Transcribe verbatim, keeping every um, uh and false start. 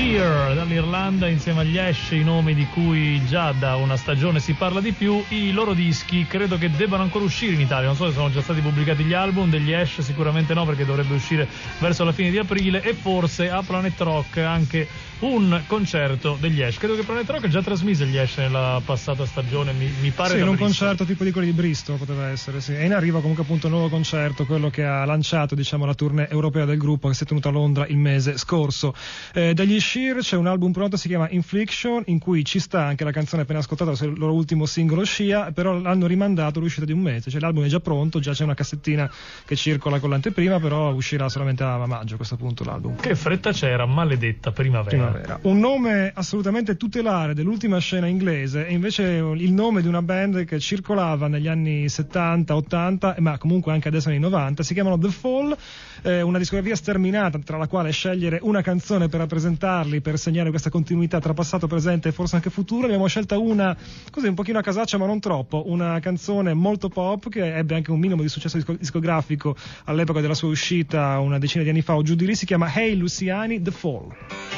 Sheer dall'Irlanda insieme agli Ash, i nomi di cui già da una stagione si parla di più. I loro dischi credo che debbano ancora uscire in Italia, non so se sono già stati pubblicati gli album degli Ash, sicuramente no, perché dovrebbe uscire verso la fine di aprile, e forse a Planet Rock anche un concerto degli Ash. Credo che Planet Rock già trasmise gli Ash nella passata stagione, mi, mi pare. Sì, in un Bristol. concerto tipo di quelli di Bristol poteva essere, sì. E in arriva comunque appunto un nuovo concerto, quello che ha lanciato, diciamo, la tournée europea del gruppo, che si è tenuta a Londra il mese scorso. Eh, dagli Sheer c'è un album pronto, si chiama Infliction, in cui ci sta anche la canzone appena ascoltata, il loro ultimo singolo Scia, però l'hanno rimandato all'uscita di un mese, cioè l'album è già pronto, già c'è una cassettina che circola con l'anteprima, però uscirà solamente a maggio a questo punto l'album. Che fretta c'era, maledetta primavera. primavera. Un nome assolutamente tutelare dell'ultima scena inglese è invece il nome di una band che circolava negli anni settanta ottanta, ma comunque anche adesso nei novanta. Si chiamano The Fall, eh, una discografia sterminata tra la quale scegliere una canzone per rappresentarli, per segnare questa continuità tra passato, presente e forse anche futuro. Abbiamo scelta una così un pochino a casaccia, ma non troppo, una canzone molto pop che ebbe anche un minimo di successo discografico all'epoca della sua uscita una decina di anni fa o giù di lì. Si chiama Hey Luciani, The Fall.